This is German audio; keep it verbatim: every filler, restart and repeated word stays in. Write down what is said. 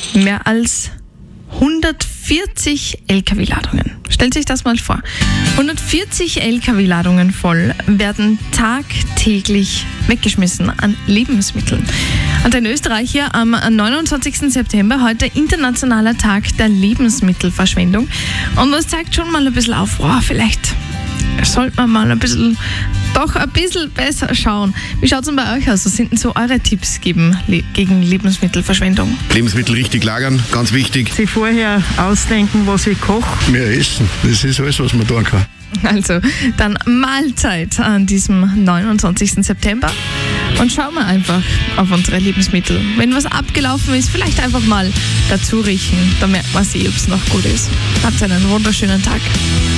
Mehr als hundertvierzig L K W-Ladungen. Stellt sich das mal vor. hundertvierzig L K W-Ladungen voll werden tagtäglich weggeschmissen an Lebensmitteln. Und in Österreich hier am neunundzwanzigsten September, heute internationaler Tag der Lebensmittelverschwendung. Und das zeigt schon mal ein bisschen auf, oh, vielleicht sollte man mal ein bisschen, doch ein bisschen besser schauen. Wie schaut es denn bei euch aus? Was sind denn so eure Tipps gegen, gegen Lebensmittelverschwendung? Lebensmittel richtig lagern, ganz wichtig. Sich vorher ausdenken, was ich koche. Mehr essen, das ist alles, was man tun kann. Also, dann Mahlzeit an diesem neunundzwanzigsten September und schauen wir einfach auf unsere Lebensmittel. Wenn was abgelaufen ist, vielleicht einfach mal dazu riechen, dann merkt man sich, ob es noch gut ist. Habt einen wunderschönen Tag.